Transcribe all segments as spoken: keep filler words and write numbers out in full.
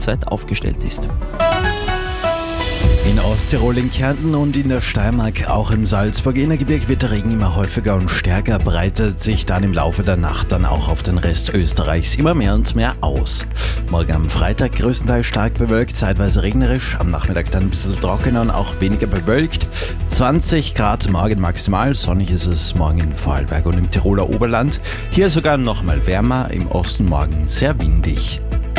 derzeit aufgestellt ist. In Osttirol, in Kärnten und in der Steiermark, auch im Salzburger Innergebirge wird der Regen immer häufiger und stärker, breitet sich dann im Laufe der Nacht dann auch auf den Rest Österreichs immer mehr und mehr aus. Morgen am Freitag größtenteils stark bewölkt, zeitweise regnerisch, am Nachmittag dann ein bisschen trockener und auch weniger bewölkt. zwanzig Grad morgen maximal, sonnig ist es morgen in Vorarlberg und im Tiroler Oberland. Hier sogar noch mal wärmer, im Osten morgen sehr windig.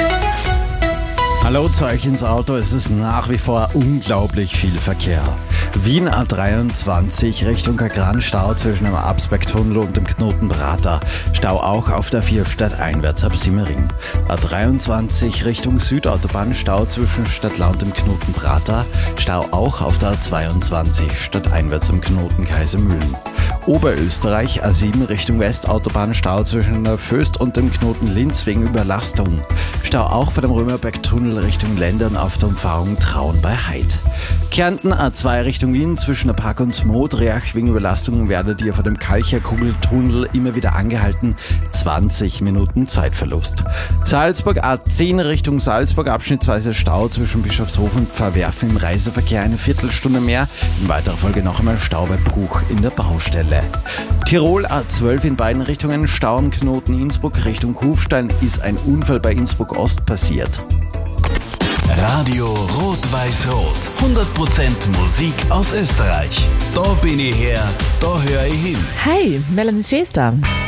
Hallo zu euch ins Auto, es ist nach wie vor unglaublich viel Verkehr. Wien A dreiundzwanzig Richtung Kagran, Stau zwischen dem Absbergtunnel und dem Knoten Prater. Stau auch auf der vier stadteinwärts ab Simmering. A dreiundzwanzig Richtung Südautobahn, Stau zwischen Stadtlau und dem Knoten Prater. Stau auch auf der A zweiundzwanzig stadteinwärts am Knoten Kaisermühlen. Oberösterreich A sieben Richtung Westautobahn, Stau zwischen der Föst und dem Knoten Linz wegen Überlastung. Stau auch vor dem Römerbergtunnel Richtung Lendern auf der Umfahrung Traun bei Heid. Kärnten A zwei Richtung Wien zwischen der Park und Modriach wegen Überlastung werdet ihr vor dem Kalcher-Kugeltunnel immer wieder angehalten. zwanzig Minuten Zeitverlust. Salzburg A zehn Richtung Salzburg, abschnittsweise Stau zwischen Bischofshofen und Pfarrwerfen im Reiseverkehr eine Viertelstunde mehr. In weiterer Folge noch einmal Stau bei Bruch in der Baustelle. Tirol A zwölf in beiden Richtungen, Stau am Knoten Innsbruck Richtung Kufstein, ist ein Unfall bei Innsbruck Ost passiert. Radio Rot-Weiß-Rot. hundert Prozent Musik aus Österreich. Da bin ich her, da höre ich hin. Hi, Melanie Seester.